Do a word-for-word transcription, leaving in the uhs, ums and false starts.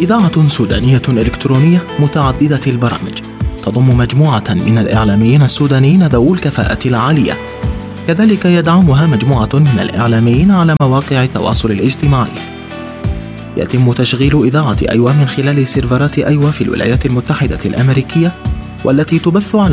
إذاعة سودانية إلكترونية متعددة البرامج، تضم مجموعة من الإعلاميين السودانيين ذوو الكفاءة العالية. كذلك يدعمها مجموعة من الإعلاميين على مواقع التواصل الاجتماعي. يتم تشغيل إذاعة أيوة من خلال سيرفرات أيوة في الولايات المتحدة الأمريكية، والتي تبث على